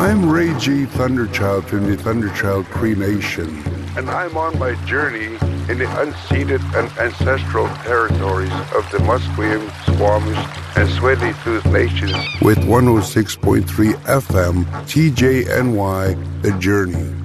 I'm Ray G. Thunderchild from the Thunderchild Cree Nation, and I'm on my journey in the unceded and ancestral territories of the Musqueam, Squamish, and Tsleil-Waututh Nations with 106.3 FM TJNY, The Journey.